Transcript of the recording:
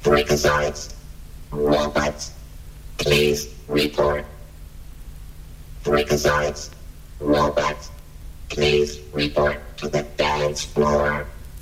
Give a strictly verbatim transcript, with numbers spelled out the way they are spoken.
Freakazoids, robots, please report. Freakazoids, robots, please report to the dance floor.